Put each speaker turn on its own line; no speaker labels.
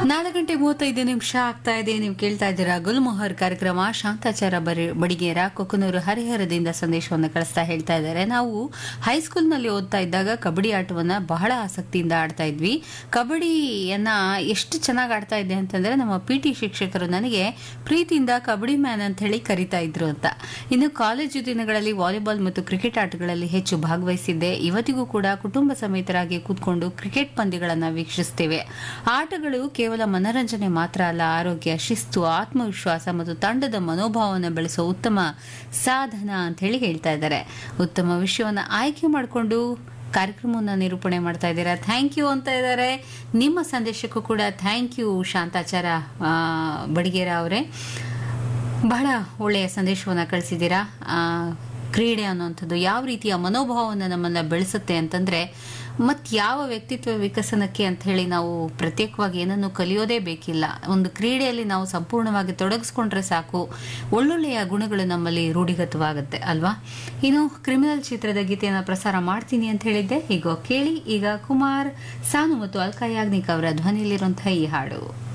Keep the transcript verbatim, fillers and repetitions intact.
ನಾಲ್ಕು ಗಂಟೆ ಮೂವತ್ತೈದು ನಿಮಿಷ ಆಗ್ತಾ ಇದೆ. ನೀವು ಕೇಳ್ತಾ ಇದ್ದೀರಾ ಗುಲ್ಮೊಹರ್ ಕಾರ್ಯಕ್ರಮ. ಶಾಂತಾಚಾರ ಬರಿ ಬಡಿಗೇರ ಕೊಕ್ಕನೂರು ಹರಿಹರದಿಂದ ಸಂದೇಶವನ್ನು ಕಳಿಸ್ತಾ ಹೇಳ್ತಾ ಇದ್ದಾರೆ. ನಾವು ಹೈಸ್ಕೂಲ್ನಲ್ಲಿ ಓದ್ತಾ ಇದ್ದಾಗ ಕಬಡ್ಡಿ ಆಟವನ್ನ ಬಹಳ ಆಸಕ್ತಿಯಿಂದ ಆಡ್ತಾ ಇದ್ವಿ. ಕಬಡ್ಡಿಯನ್ನ ಎಷ್ಟು ಚೆನ್ನಾಗಿ ಆಡ್ತಾ ಇದ್ದೆ ಅಂತಂದ್ರೆ ನಮ್ಮ ಪಿ ಟಿ ಶಿಕ್ಷಕರು ನನಗೆ ಪ್ರೀತಿಯಿಂದ ಕಬಡ್ಡಿ ಮ್ಯಾನ್ ಅಂತ ಹೇಳಿ ಕರಿತಾ ಇದ್ರು ಅಂತ. ಇನ್ನು ಕಾಲೇಜು ದಿನಗಳಲ್ಲಿ ವಾಲಿಬಾಲ್ ಮತ್ತು ಕ್ರಿಕೆಟ್ ಆಟಗಳಲ್ಲಿ ಹೆಚ್ಚು ಭಾಗವಹಿಸಿದ್ದೆ. ಇವತ್ತಿಗೂ ಕೂಡ ಕುಟುಂಬ ಸಮೇತರಾಗಿ ಕೂತ್ಕೊಂಡು ಕ್ರಿಕೆಟ್ ಪಂದ್ಯಗಳನ್ನು ವೀಕ್ಷಿಸುತ್ತೇವೆ. ಆಟಗಳು ಕೇವಲ ಮನರಂಜನೆ ಮಾತ್ರ ಅಲ್ಲ, ಆರೋಗ್ಯ, ಶಿಸ್ತು, ಆತ್ಮವಿಶ್ವಾಸ ಮತ್ತು ತಂಡದ ಮನೋಭಾವವನ್ನು ಬೆಳೆಸುವ ಉತ್ತಮ ಸಾಧನ ಅಂತ ಹೇಳಿ ಹೇಳ್ತಾ ಇದ್ದಾರೆ. ಉತ್ತಮ ವಿಷಯವನ್ನು ಆಯ್ಕೆ ಮಾಡಿಕೊಂಡು ಕಾರ್ಯಕ್ರಮವನ್ನು ನಿರೂಪಣೆ ಮಾಡ್ತಾ ಇದ್ದೀರಾ. ಥ್ಯಾಂಕ್ ಯು ಅಂತ ಇದ್ದಾರೆ. ನಿಮ್ಮ ಸಂದೇಶಕ್ಕೂ ಕೂಡ ಥ್ಯಾಂಕ್ ಯು ಶಾಂತಾಚಾರ ಬಡಿಗೇರ ಅವರೇ. ಬಹಳ ಒಳ್ಳೆಯ ಸಂದೇಶವನ್ನು ಕಳಿಸಿದ್ದೀರಾ. ಕ್ರೀಡೆ ಅನ್ನುವಂಥದ್ದು ಯಾವ ರೀತಿಯ ಮನೋಭಾವವನ್ನು ನಮ್ಮನ್ನು ಬೆಳೆಸುತ್ತೆ ಅಂತಂದರೆ, ಮತ್ತು ಯಾವ ವ್ಯಕ್ತಿತ್ವ ವಿಕಸನಕ್ಕೆ ಅಂತ ಹೇಳಿ ನಾವು ಪ್ರತ್ಯೇಕವಾಗಿ ಏನನ್ನು ಕಲಿಯೋದೇ ಬೇಕಿಲ್ಲ. ಒಂದು ಕ್ರೀಡೆಯಲ್ಲಿ ನಾವು ಸಂಪೂರ್ಣವಾಗಿ ತೊಡಗಿಸ್ಕೊಂಡ್ರೆ ಸಾಕು, ಒಳ್ಳೊಳ್ಳೆಯ ಗುಣಗಳು ನಮ್ಮಲ್ಲಿ ರೂಢಿಗತವಾಗುತ್ತೆ ಅಲ್ವಾ. ಇನ್ನು ಕ್ರಿಮಿನಲ್ ಚಿತ್ರದ ಗೀತೆಯನ್ನು ಪ್ರಸಾರ ಮಾಡ್ತೀನಿ ಅಂತ ಹೇಳಿದ್ದೆ. ಈಗ ಕೇಳಿ. ಈಗ ಕುಮಾರ್ ಸಾನು ಮತ್ತು ಅಲ್ಕಾ ಯಾಗ್ನಿಕ್ ಅವರ ಧ್ವನಿಯಲ್ಲಿರುವಂತಹ ಈ ಹಾಡು.